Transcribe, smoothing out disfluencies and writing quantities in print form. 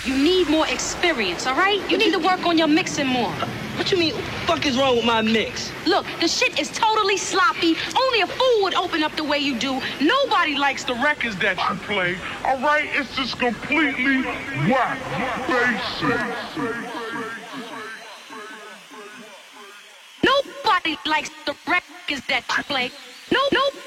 You need more experience, all right? You need to work on your mixing more. What you mean? What the fuck is wrong with my mix? Look, the shit is totally sloppy. Only a fool would open up the way you do. Nobody likes the records that you play. All right, it's just completely whack, basic. Nobody likes the records that you play. No,